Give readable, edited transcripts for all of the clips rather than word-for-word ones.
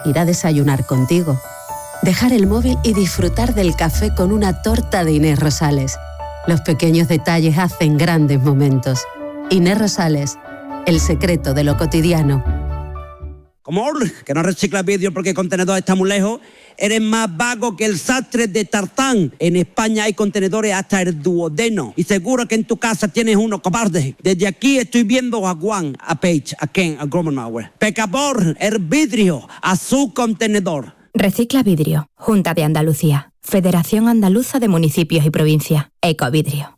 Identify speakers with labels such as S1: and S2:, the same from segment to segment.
S1: ir a desayunar contigo. Dejar el móvil y disfrutar del café con una torta de Inés Rosales. Los pequeños detalles hacen grandes momentos. Inés Rosales, el secreto de lo cotidiano.
S2: Como que no reciclas vidrio porque el contenedor está muy lejos, eres más vago que el sastre de Tartán. En España hay contenedores hasta el duodeno y seguro que en tu casa tienes uno, cobarde. Desde aquí estoy viendo a Juan, a Paige, a Ken, a Gromenauer. Pecador, el vidrio, a su contenedor.
S3: Recicla vidrio. Junta de Andalucía. Federación Andaluza de Municipios y Provincias. Ecovidrio.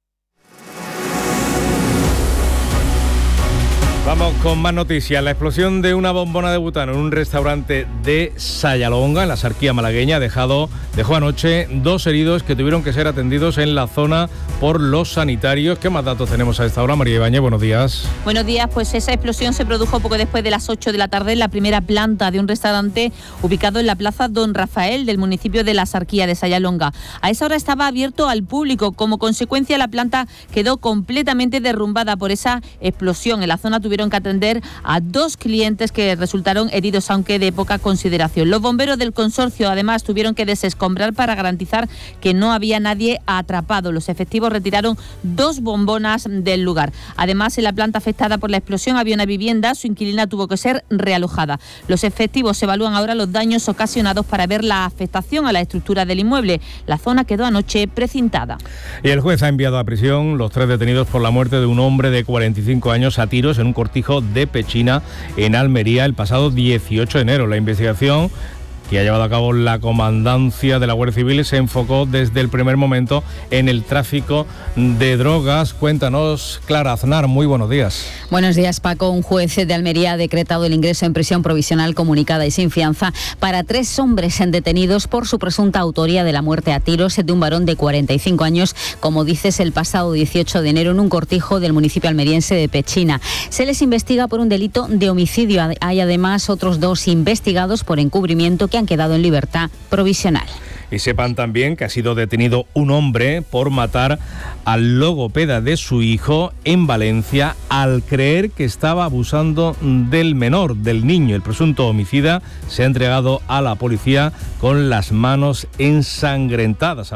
S4: Vamos con más noticias. La explosión de una bombona de butano en un restaurante de Sayalonga, en la Sarquía malagueña, dejó anoche 2 heridos que tuvieron que ser atendidos en la zona por los sanitarios. ¿Qué más datos tenemos a esta hora? María Ibáñez, buenos días.
S5: Buenos días, pues esa explosión se produjo poco después de las 8 de la tarde en la primera planta de un restaurante ubicado en la plaza Don Rafael del municipio de la Sarquía de Sayalonga. A esa hora estaba abierto al público. Como consecuencia, la planta quedó completamente derrumbada por esa explosión. En la zona tuvieron que atender a 2 clientes que resultaron heridos, aunque de poca consideración. Los bomberos del consorcio, además, tuvieron que desescombrar para garantizar que no había nadie atrapado. Los efectivos retiraron 2 bombonas del lugar. Además, en la planta afectada por la explosión había una vivienda. Su inquilina tuvo que ser realojada. Los efectivos evalúan ahora los daños ocasionados para ver la afectación a la estructura del inmueble. La zona quedó anoche precintada.
S4: Y el juez ha enviado a prisión los 3 detenidos por la muerte de un hombre de 45 años a tiros en un cortijo de Pechina, en Almería, el pasado 18 de enero. La investigación que ha llevado a cabo la Comandancia de la Guardia Civil se enfocó desde el primer momento en el tráfico de drogas. Cuéntanos, Clara Aznar, muy buenos días.
S6: Buenos días, Paco. Un juez de Almería ha decretado el ingreso en prisión provisional comunicada y sin fianza para 3 hombres detenidos por su presunta autoría de la muerte a tiros de un varón de 45 años, como dices, el pasado 18 de enero en un cortijo del municipio almeriense de Pechina. Se les investiga por un delito de homicidio. Hay además otros 2 investigados por encubrimiento que han quedado en libertad provisional.
S4: Y sepan también que ha sido detenido un hombre por matar al logopeda de su hijo en Valencia al creer que estaba abusando del menor, del niño. El presunto homicida se ha entregado a la policía con las manos ensangrentadas.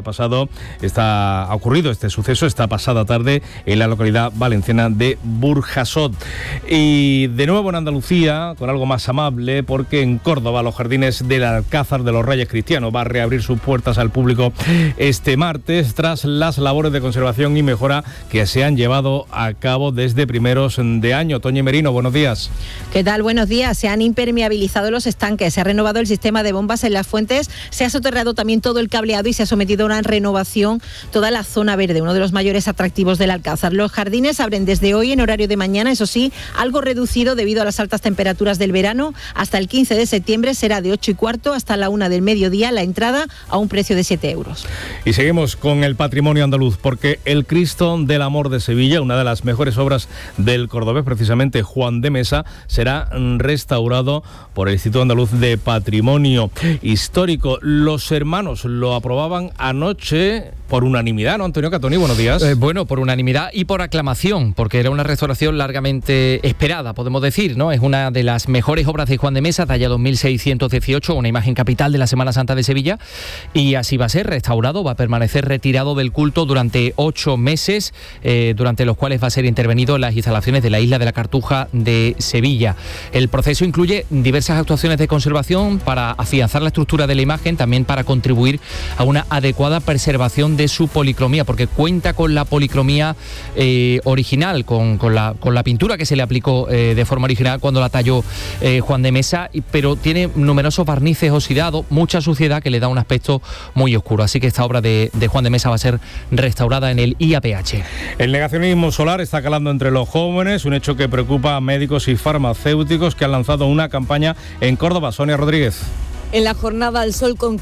S4: Ha ocurrido este suceso esta pasada tarde en la localidad valenciana de Burjasot. Y de nuevo en Andalucía, con algo más amable, porque en Córdoba los jardines del Alcázar de los Reyes Cristianos va a reabrir sus puertas al público este martes tras las labores de conservación y mejora que se han llevado a cabo desde primeros de año. Toñi Merino, buenos días.
S7: ¿Qué tal? Buenos días. Se han impermeabilizado los estanques, se ha renovado el sistema de bombas en las fuentes, se ha soterrado también todo el cableado y se ha sometido a una renovación toda la zona verde, uno de los mayores atractivos del Alcázar. Los jardines abren desde hoy en horario de mañana, eso sí, algo reducido debido a las altas temperaturas del verano. Hasta el 15 de septiembre será de 8:15 hasta la 1 del mediodía la entrada a un precio de 7 euros.
S4: Y seguimos con el patrimonio andaluz, porque el Cristo del Amor de Sevilla, una de las mejores obras del cordobés, precisamente Juan de Mesa, será restaurado por el Instituto Andaluz de Patrimonio Histórico. Los hermanos lo aprobaban anoche por unanimidad, ¿no, Antonio Catoni? Buenos días.
S8: Bueno, por unanimidad y por aclamación, porque era una restauración largamente esperada, podemos decir, ¿no? Es una de las mejores obras de Juan de Mesa, talla 2618, una imagen capital de la Semana Santa de Sevilla, y así va a ser restaurado, va a permanecer retirado del culto durante 8 meses, durante los cuales va a ser intervenido en las instalaciones de la Isla de la Cartuja de Sevilla. El proceso incluye diversas actuaciones de conservación para afianzar la estructura de la imagen, también para contribuir a una adecuada preservación de su policromía, porque cuenta con la policromía original, con la pintura que se le aplicó de forma original cuando la talló Juan de Mesa, pero tiene numerosos barnices oxidados, mucha suciedad que le da un aspecto muy oscuro. Así que esta obra de Juan de Mesa va a ser restaurada en el IAPH.
S4: El negacionismo solar está calando entre los jóvenes, un hecho que preocupa a médicos y farmacéuticos que han lanzado una campaña en Córdoba. Sonia Rodríguez.
S9: En la jornada al sol con